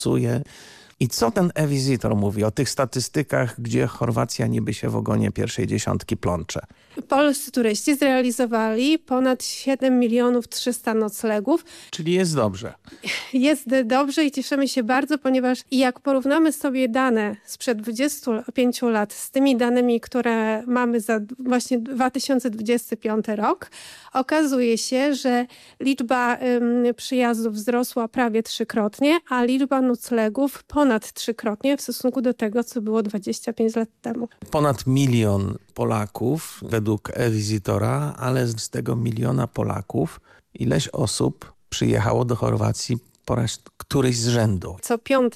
I co ten e-Visitor mówi o tych statystykach, gdzie Chorwacja niby się w ogonie pierwszej dziesiątki plącze? Polscy turyści zrealizowali ponad 7 300 000 noclegów. Czyli jest dobrze. Jest dobrze i cieszymy się bardzo, ponieważ jak porównamy sobie dane sprzed 25 lat z tymi danymi, które mamy za właśnie 2025 rok, okazuje się, że liczba przyjazdów wzrosła prawie 3-krotnie, a liczba noclegów ponad 3-krotnie w stosunku do tego, co było 25 lat temu. Ponad 1 milion Polaków według e-Visitora, ale z tego 1 miliona Polaków ileś osób przyjechało do Chorwacji po raz któryś z rzędu. Co 5.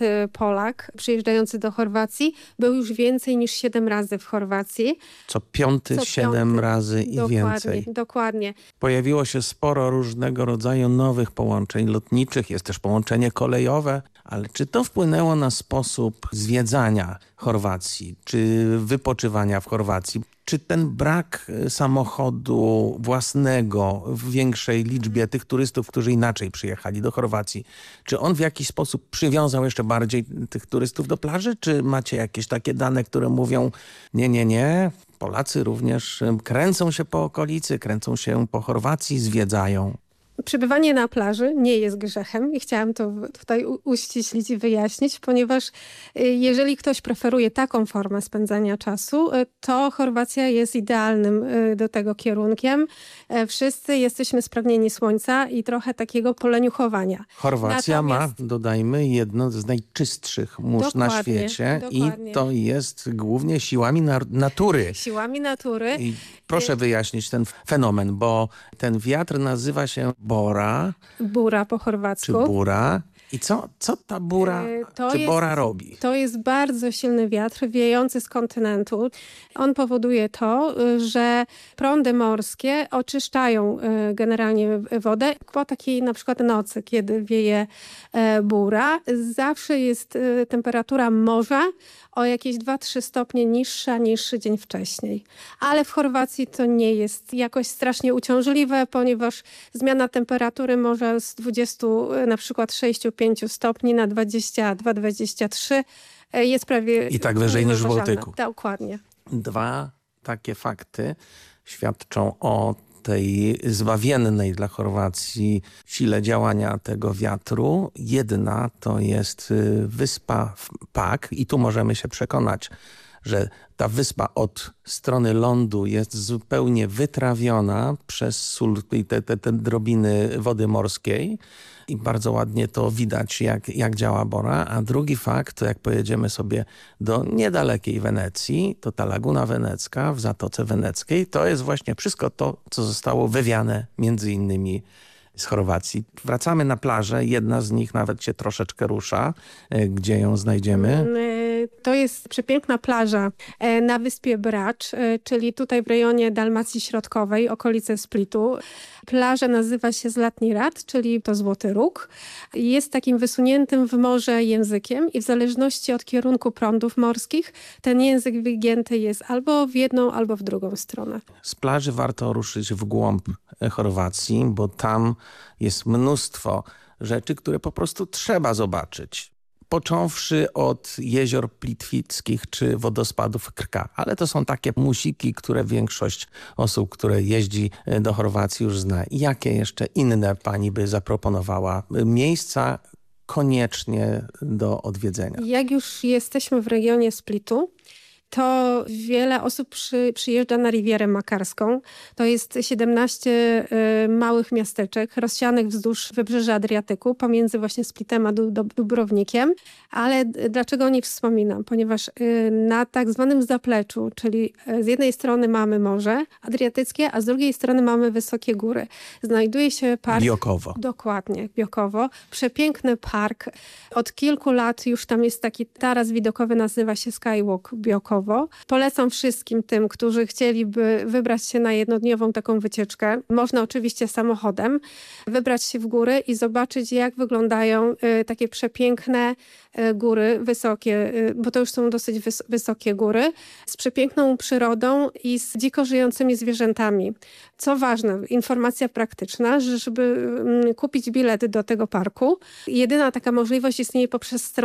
Polak przyjeżdżający do Chorwacji był już więcej niż 7 razy w Chorwacji. Co 5, 7 razy i więcej. Dokładnie. Pojawiło się sporo różnego rodzaju nowych połączeń lotniczych, jest też połączenie kolejowe, ale czy to wpłynęło na sposób zwiedzania Chorwacji, czy wypoczywania w Chorwacji? Czy ten brak samochodu własnego w większej liczbie tych turystów, którzy inaczej przyjechali do Chorwacji, czy on w jakiś sposób przywiązał jeszcze bardziej tych turystów do plaży? Czy macie jakieś takie dane, które mówią nie, Polacy również kręcą się po okolicy, kręcą się po Chorwacji, zwiedzają? Przebywanie na plaży nie jest grzechem i chciałam to tutaj uściślić i wyjaśnić, ponieważ jeżeli ktoś preferuje taką formę spędzania czasu, to Chorwacja jest idealnym do tego kierunkiem. Wszyscy jesteśmy spragnieni słońca i trochę takiego poleniuchowania. Chorwacja ma, dodajmy, jedno z najczystszych mórz na świecie i to jest głównie siłami natury. Siłami natury. I proszę wyjaśnić ten fenomen, bo ten wiatr nazywa się bora. Bura po chorwacku. Czy bura. I co ta bura, bora robi? To jest bardzo silny wiatr wiejący z kontynentu. On powoduje to, że prądy morskie oczyszczają generalnie wodę. Po takiej na przykład nocy, kiedy wieje bura, zawsze jest temperatura morza o jakieś 2-3 stopnie niższa niż dzień wcześniej. Ale w Chorwacji to nie jest jakoś strasznie uciążliwe, ponieważ zmiana temperatury może z 20 na przykład 6-5 stopni na 22-23 jest prawie... I tak wyżej niż w Bałtyku. Dokładnie. 2 takie fakty świadczą o tej zbawiennej dla Chorwacji sile działania tego wiatru. Jedna to jest wyspa Pag i tu możemy się przekonać, że ta wyspa od strony lądu jest zupełnie wytrawiona przez sól i te drobiny wody morskiej i bardzo ładnie to widać, jak działa bora. A drugi fakt, to jak pojedziemy sobie do niedalekiej Wenecji, to ta Laguna Wenecka w Zatoce Weneckiej to jest właśnie wszystko to, co zostało wywiane między innymi z Chorwacji. Wracamy na plażę, jedna z nich nawet się troszeczkę rusza. Gdzie ją znajdziemy? To jest przepiękna plaża na wyspie Brač, czyli tutaj w rejonie Dalmacji Środkowej, okolice Splitu. Plaża nazywa się Zlatni Rat, czyli to Złoty Róg. Jest takim wysuniętym w morze językiem i w zależności od kierunku prądów morskich ten język wygięty jest albo w jedną, albo w drugą stronę. Z plaży warto ruszyć w głąb Chorwacji, bo tam jest mnóstwo rzeczy, które po prostu trzeba zobaczyć. Począwszy od jezior plitwickich czy wodospadów Krka. Ale to są takie musiki, które większość osób, które jeździ do Chorwacji już zna. Jakie jeszcze inne pani by zaproponowała miejsca koniecznie do odwiedzenia? Jak już jesteśmy w regionie Splitu, to wiele osób przyjeżdża na Rivierę Makarską. To jest 17 małych miasteczek rozsianych wzdłuż wybrzeża Adriatyku, pomiędzy właśnie Splitem a Dubrownikiem. Ale dlaczego o niej wspominam? Ponieważ na tak zwanym zapleczu, czyli z jednej strony mamy Morze Adriatyckie, a z drugiej strony mamy wysokie góry. Znajduje się park... Biokowo. Dokładnie, Biokowo. Przepiękny park. Od kilku lat już tam jest taki taras widokowy, nazywa się Skywalk Biokowo. jednodniowo. Polecam wszystkim tym, którzy chcieliby wybrać się na jednodniową taką wycieczkę. Można oczywiście samochodem wybrać się w góry i zobaczyć, jak wyglądają takie przepiękne góry wysokie, bo to już są dosyć wysokie góry, z przepiękną przyrodą i z dziko żyjącymi zwierzętami. Co ważne, informacja praktyczna, że żeby kupić bilet do tego parku, jedyna taka możliwość istnieje poprzez stronę